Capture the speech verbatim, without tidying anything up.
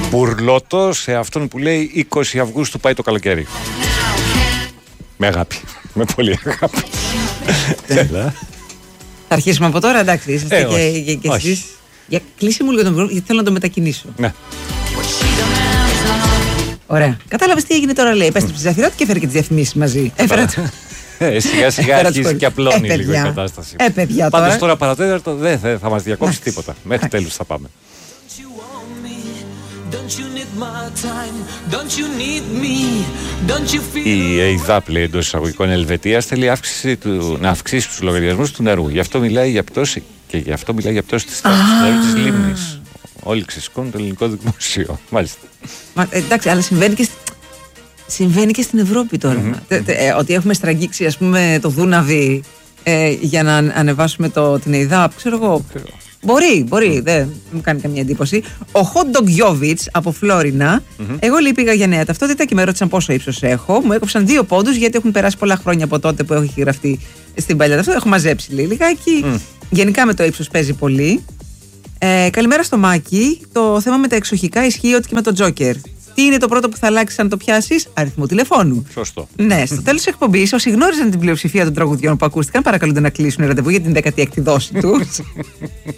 Μπουρλότο σε αυτόν που λέει είκοσι Αυγούστου πάει το καλοκαίρι. Με αγάπη. Με πολύ αγάπη. Έλα. Θα αρχίσουμε από τώρα, εντάξει. Είσαστε Ε, και, όχι, και, και όχι. εσείς. Για κλείσε μου λίγο τον μικρόφωνο, γιατί θέλω να το μετακινήσω. Ναι. Ωραία. Κατάλαβες τι έγινε τώρα, λέει. Επέστρεψε στη Ζαφυρώτη και έφερε και τις διαφημίσεις μαζί. Έφερα το. Ε, σιγά σιγά Έφερα αρχίζει τους και απλώνει ε, λίγο η παιδιά. κατάσταση. Ε, παιδιά Πάντως τώρα. τώρα παρατέταρτο δεν θα, θα μας διακόψει Εντάξει. τίποτα. Μέχρι τέλους θα πάμε. Η ΕΙΔΑΠ, λέει εντός εισαγωγικών Ελβετίας, θέλει αύξηση του, να αυξήσει τους λογαριασμούς του νερού. Γι' αυτό μιλάει για πτώση και γι' αυτό μιλάει για πτώση της τάξης του νερού της λίμνης. Όλοι ξεσηκώνουν το ελληνικό δημόσιο. Μάλιστα. Μα, εντάξει, αλλά συμβαίνει και, στη- συμβαίνει και στην Ευρώπη τώρα. Μμμ. Τε- τε- ε, ότι έχουμε στραγγίξει, ας πούμε, το Δούναβι ε, για να αν- ανεβάσουμε το, την ΕΙΔΑΠ. Ξέρω εγώ. Μπορεί, μπορεί, δεν μου κάνει καμία εντύπωση. Ο Hot Dog Jovic από Φλόρινα. Εγώ λέει πήγα για νέα ταυτότητα και με ρώτησαν πόσο ύψος έχω. Μου έκοψαν δύο πόντους γιατί έχουν περάσει πολλά χρόνια από τότε που έχω γραφτεί στην παλιά ταυτότητα. Έχω μαζέψει λέει, λιγάκι. Γενικά με το ύψος παίζει πολύ. Ε, καλημέρα στο Μάκη. Το θέμα με τα εξοχικά ισχύει ότι και με τον Τζόκερ. Τι είναι το πρώτο που θα αλλάξει αν το πιάσει? Αριθμό τηλεφώνου. Σωστό. Ναι, στο τέλος της εκπομπής, όσοι γνώριζαν την πλειοψηφία των τραγουδιών που ακούστηκαν, παρακαλούνται να κλείσουν ραντεβού για την δέκατη έκτη δόση τους.